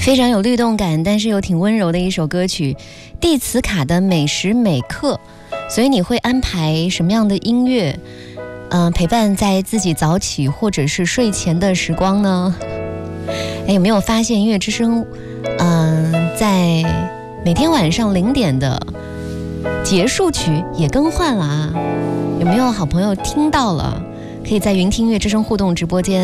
非常有律动感，但是又挺温柔的一首歌曲，蒂茨卡的每时每刻。所以你会安排什么样的音乐，陪伴在自己早起或者是睡前的时光呢？有没有发现音乐之声，在每天晚上0点的结束曲也更换了啊？有没有好朋友听到了？可以在云听乐之声互动直播间